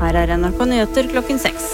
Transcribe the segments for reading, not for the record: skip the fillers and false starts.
Her NRK Nyheter klokken 6.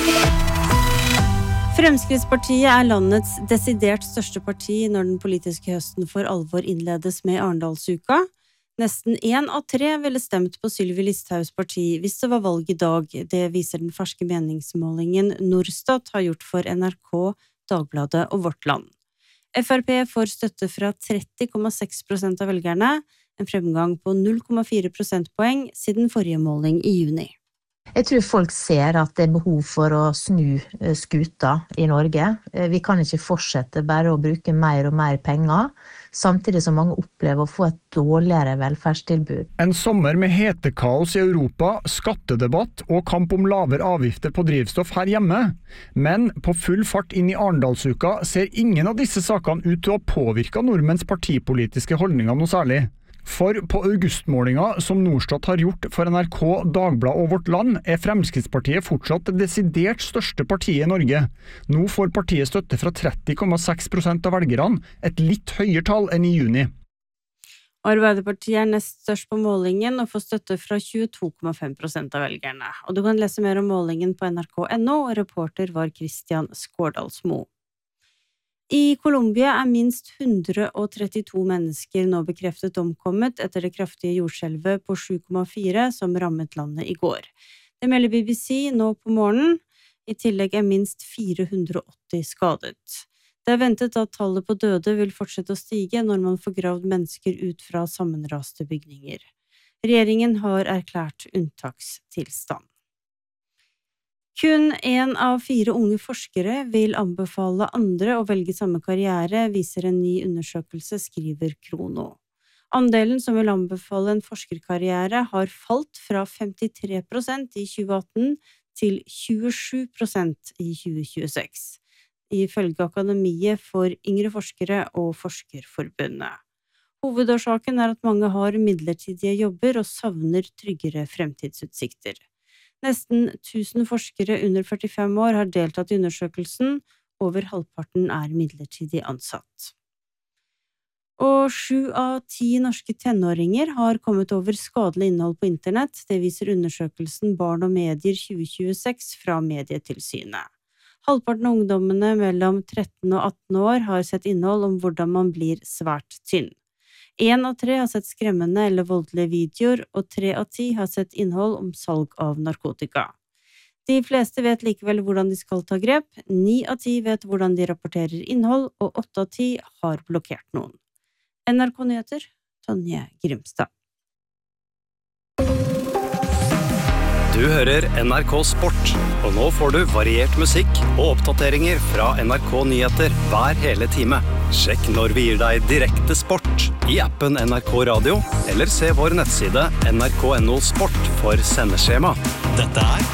Fremskrittspartiet landets desidert største parti når den politiske høsten for alvor innledes med Arendalsuka. Nesten 1 av 3 ville stemt på Sylvi Listhaugs parti hvis det var valg i dag. Det viser den ferske meningsmålingen Norstat har gjort for NRK, Dagbladet og Vårt Land. FrP får støtte fra 30,6% av velgerne, en fremgang på 0,4 prosentpoeng siden forrige måling i juni. Jeg tror folk ser at det behov for å snu skuta i Norge. Vi kan ikke fortsette bare å bruke mer og mer penger, samtidig som mange opplever å få et dårligere velferdstilbud. En sommer med hetekaos i Europa, skattedebatt og kamp om lavere avgifter på drivstoff her hjemme. Men på full fart inn i Arendalsuka ser ingen av disse sakene ut til å påvirke nordmenns partipolitiske holdninger noe særlig. For på augustmålinga som Norstat har gjort for NRK, Dagbladet og Vårt Land Fremskrittspartiet fortsatt det desidert største partiet i Norge. Nå får partiet støtte fra 30,6% av velgerne, et litt høyere tall enn i juni. Arbeiderpartiet nest størst på målingen og får støtte fra 22,5% av velgerne. Og du kan lese mer om målingen på nrk.no, og reporter var Christian Skårdalsmo. I Colombia minst 132 mennesker nå bekreftet omkommet etter det kraftige jordskjelvet på 7,4 som rammet landet i går. Det melder BBC nå på morgenen. I tillegg minst 480 skadet. Det ventet at tallet på døde vil fortsette å stige når man får gravd mennesker ut fra sammenraste bygninger. Regjeringen har erklært unntakstilstand. Kun 1 av 4 unge forskere vil anbefale andre å velge samme karriere, viser en ny undersøkelse, skriver Krono. Andelen som vil anbefale en forskerkarriere har falt fra 53% i 2018 til 27% i 2026, ifølge Akademiet for yngre forskere og Forskerforbundet. Hovedårsaken at mange har midlertidige jobber og savner tryggere fremtidsutsikter. Nesten 1000 forskere under 45 år har deltatt i undersøkelsen, over halvparten midlertidig ansatt. Og 7 av 10 norske tenåringer har kommet over skadelig innhold på internett, det viser undersøkelsen Barn og medier 2026 fra Medietilsynet. Halvparten av ungdommene mellom 13 og 18 år har sett innhold om hvordan man blir svært tynn. 1 av 3 har sett skremmende eller voldelige videoer, og 3 av 10 har sett innhold om salg av narkotika. De fleste vet likevel hvordan de skal ta grep, 9 av 10 vet hvordan de rapporterer innhold, og 8 av 10 har blokkert noen. NRK Nyheter, Tonje Grimstad. Du hører NRK Sport, og nå får du variert musikk og oppdateringer fra NRK Nyheter hver hele time. Sjekk når vi gir deg direkte sport i appen NRK Radio, eller se vår nettside nrk.no sport for sendeskjema. Dette